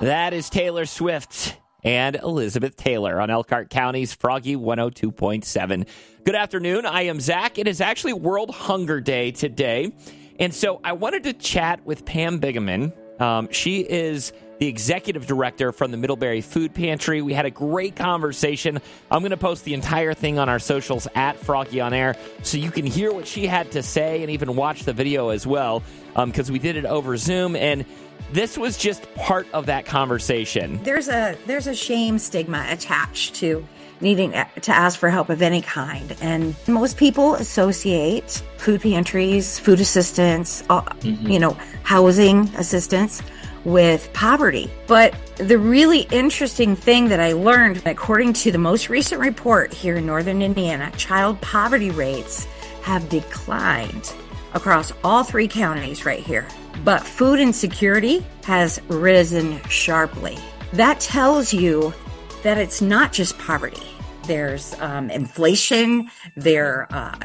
That is Taylor Swift and Elizabeth Taylor on Elkhart County's Froggy 102.7. Good afternoon. I am Zach. It is actually World Hunger Day today. And so I wanted to chat with Pam Bigeman. She is the executive director from the Middlebury Food Pantry. We had a great conversation. I'm going to post the entire thing on our socials at Froggy on Air so you can hear what she had to say and even watch the video as well, because we did it over Zoom. And this was just part of that conversation. There's a shame stigma attached to needing to ask for help of any kind. And most people associate food pantries, food assistance, housing assistance with poverty. But the really interesting thing that I learned, according to the most recent report here in Northern Indiana, child poverty rates have declined across all 3 counties right here. But food insecurity has risen sharply. That tells you that it's not just poverty. There's inflation. There's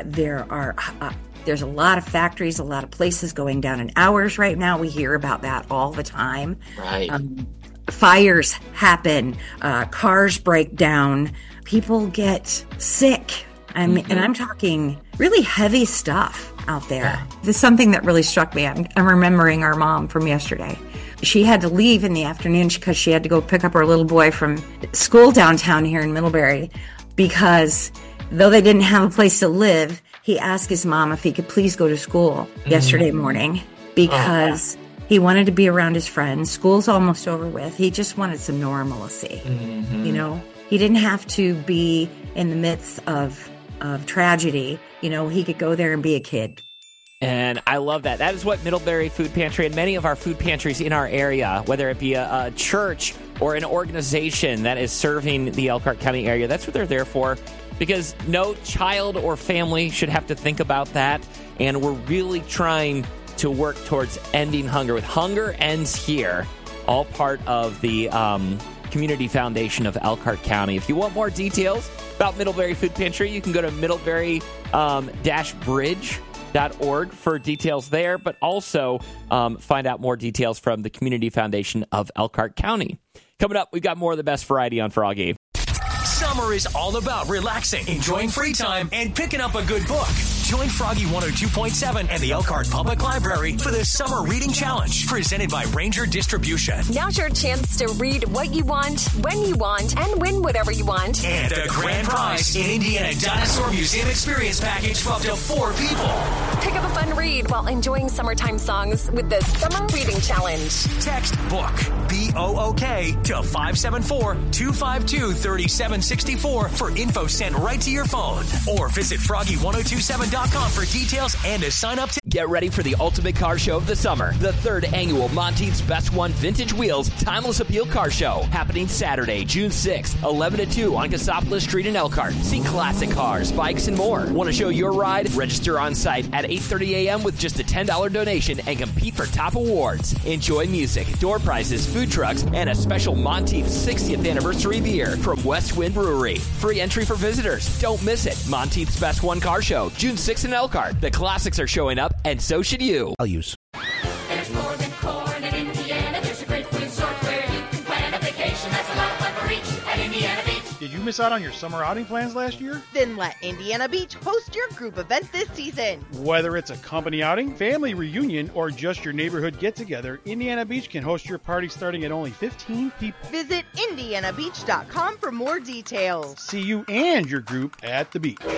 a lot of factories, a lot of places going down in hours right now. We hear about that all the time. Right. Fires happen. Cars break down. People get sick. And I'm talking really heavy stuff out there. Yeah. This is something that really struck me. I'm remembering our mom from yesterday. She had to leave in the afternoon because she had to go pick up her little boy from school downtown here in Middlebury, because though they didn't have a place to live, he asked his mom if he could please go to school yesterday morning because he wanted to be around his friends. School's almost over with. He just wanted some normalcy. You know, he didn't have to be in the midst of tragedy. You know, he could go there and be a kid. And I love that. That is what Middlebury Food Pantry and many of our food pantries in our area, whether it be a church or an organization that is serving the Elkhart County area, that's what they're there for. Because no child or family should have to think about that. And we're really trying to work towards ending hunger with Hunger Ends Here, all part of the Community Foundation of Elkhart County. If you want more details about Middlebury Food Pantry, you can go to middlebury-bridge.org for details there, but also find out more details from the Community Foundation of Elkhart County. Coming up, we've got more of the best variety on Froggy. Summer is all about relaxing, enjoying free time, and picking up a good book. Join Froggy 102.7 and the Elkhart Public Library for the Summer Reading Challenge, presented by Ranger Distribution. Now's your chance to read what you want, when you want, and win whatever you want. And the grand prize, an Indiana Dinosaur Museum Experience Package for up to 4 people. Pick up a fun read while enjoying summertime songs with the Summer Reading Challenge. Text BOOK, BOOK, to 574-252-3764 for info sent right to your phone. Or visit Froggy1027.com for details and to sign up. Get ready for the ultimate car show of the summer. The 3rd annual Monteith's Best One Vintage Wheels Timeless Appeal Car Show. Happening Saturday, June 6th, 11 to 2 on Cassopolis Street in Elkhart. See classic cars, bikes, and more. Want to show your ride? Register on site at 8:30 a.m. with just a $10 donation and compete for top awards. Enjoy music, door prizes, food trucks, and a special Monteith's 60th anniversary beer from West Wind Brewery. Free entry for visitors. Don't miss it. Monteith's Best One Car Show, June 6th in Elkhart. The classics are showing up, and so should you. I'll use. There's more than corn in Indiana. There's a great food resort where you can plan a vacation. That's a lot of fun for each at Indiana Beach. Did you miss out on your summer outing plans last year? Then let Indiana Beach host your group event this season. Whether it's a company outing, family reunion, or just your neighborhood get-together, Indiana Beach can host your party starting at only 15 people. Visit IndianaBeach.com for more details. See you and your group at the beach.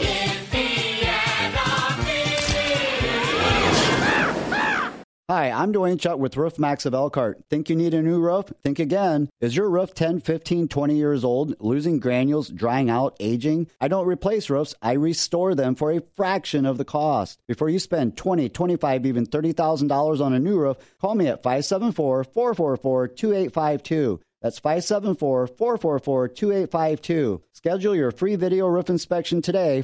Hi, I'm Dwayne Chuck with Roof Max of Elkhart. Think you need a new roof? Think again. Is your roof 10, 15, 20 years old, losing granules, drying out, aging? I don't replace roofs. I restore them for a fraction of the cost. Before you spend $20, $25, even $30,000 on a new roof, call me at 574-444-2852. That's 574-444-2852. Schedule your free video roof inspection today,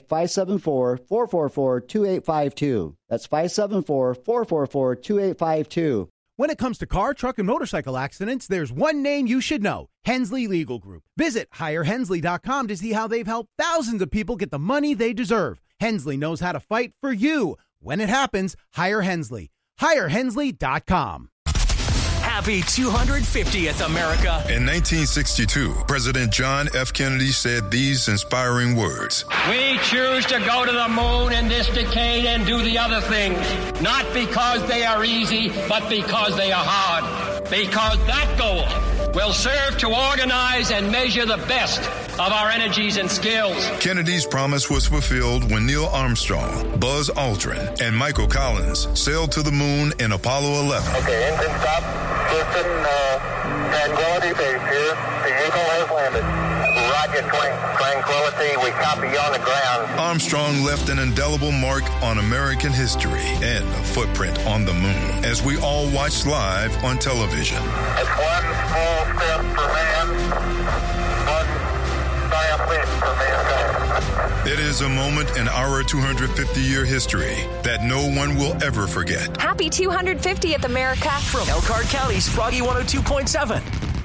574-444-2852. That's 574-444-2852. When it comes to car, truck, and motorcycle accidents, there's one name you should know: Hensley Legal Group. Visit HireHensley.com to see how they've helped thousands of people get the money they deserve. Hensley knows how to fight for you. When it happens, hire Hensley. HireHensley.com. Happy 250th, America. In 1962, President John F. Kennedy said these inspiring words. We choose to go to the moon in this decade and do the other things, not because they are easy, but because they are hard. Because that goal will serve to organize and measure the best of our energies and skills. Kennedy's promise was fulfilled when Neil Armstrong, Buzz Aldrin, and Michael Collins sailed to the moon in Apollo 11. Okay, engine stop. Houston, Tranquility Base here. The Eagle has landed. Roger, Tranquility. We copy you on the ground. Armstrong left an indelible mark on American history and a footprint on the moon as we all watched live on television. It's one small step for man, one giant leap for mankind. It is a moment in our 250-year history that no one will ever forget. Happy 250th, America. From Elkhart County's Froggy 102.7.